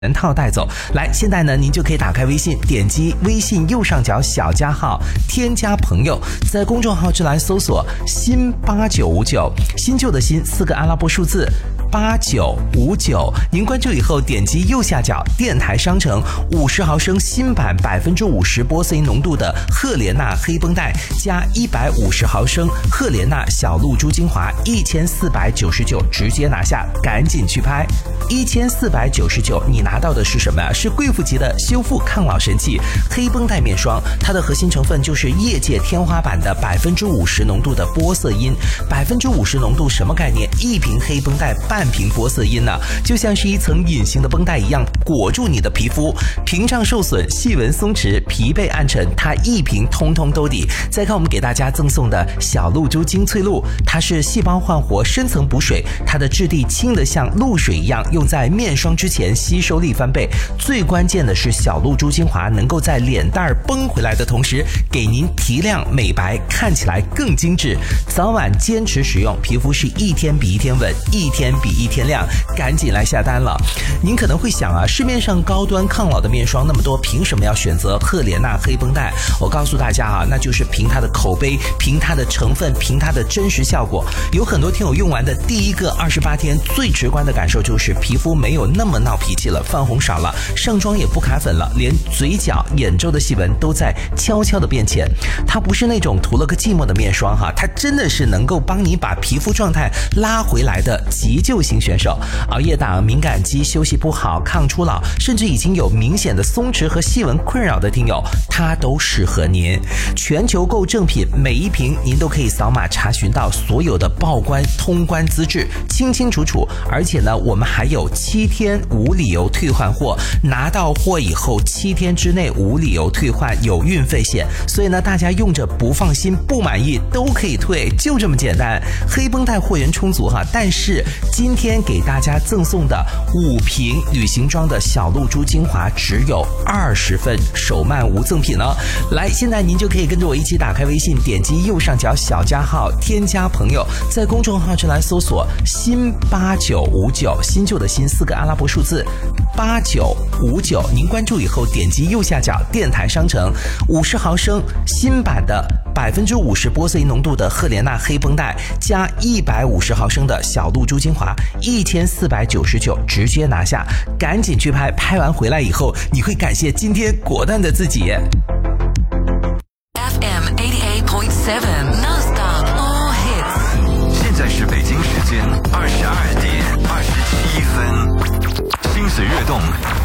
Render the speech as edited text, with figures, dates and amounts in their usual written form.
全套带走。来，现在呢，您就可以打开微信，点击微信右上角小加号，添加朋友，在公众号之栏搜索新8959，新旧的新4个阿拉伯数字8959，您关注以后点击右下角电台商城，50毫升新版50%玻色因浓度的赫莲娜黑绷带加150毫升赫莲娜小露珠精华1499，直接拿下，赶紧去拍。1499，你拿到的是什么呀？是贵妇级的修复抗老神器黑绷带面霜，它的核心成分就是业界天花板的50%浓度的玻色因。50%浓度什么概念？一瓶黑绷带半瓶玻色因呢，就像是一层隐形的绷带一样裹住你的皮肤，屏障受损、细纹松弛、疲惫暗沉，它一瓶通通都抵。再看我们给大家赠送的小露珠精粹露，它是细胞焕活、深层补水，它的质地轻得像露水一样，用在面霜之前吸收力翻倍。最关键的是小露珠精华能够在脸蛋绷回来的同时，给您提亮美白，看起来更精致。早晚坚持使用，皮肤是一天比一天稳，一天比一天亮，赶紧来下单了。您可能会想啊，市面上高端抗老的面霜那么多，凭什么要选择赫莲娜黑绷带？我告诉大家啊，那就是凭它的口碑，凭它的成分，凭它的真实效果。有很多听友用完的第一个28天，最直观的感受就是皮肤没有那么闹脾气了，泛红少了，上妆也不卡粉了，连嘴角、眼周的细纹都在悄悄的变浅。它不是那种涂了个寂寞的面霜哈，它真的是能够帮你把皮肤状态拉回来的急救型选手。熬夜党、敏感肌、休息不好、抗初老，甚至已经有明显的松弛和细纹困扰的听友，它都适合您。全球购正品，每一瓶您都可以扫码查询到所有的报关通关资质，清清楚楚。而且呢，我们还有7天无理由退换货，拿到货以后7天之内无理由退换，有运费险。所以呢，大家用着不放心、不满意都可以退，就这么简单。黑绷带货源充足哈，但是今天给大家赠送的5瓶旅行装的小露珠精华只有20份，手慢无赠品哦。来，现在您就可以跟着我一起打开微信，点击右上角小加号，添加朋友，在公众号之栏搜索新8959，新旧的新4个阿拉伯数字8959，您关注以后点击右下角电台商城，50毫升新版的50%玻色因浓度的赫莲娜黑绷带加150毫升的小露珠精华1499，直接拿下，赶紧去拍，拍完回来以后你会感谢今天果断的自己。 FM 88.7 Non-stop all hits。 现在是北京时间22点27分，心随悦动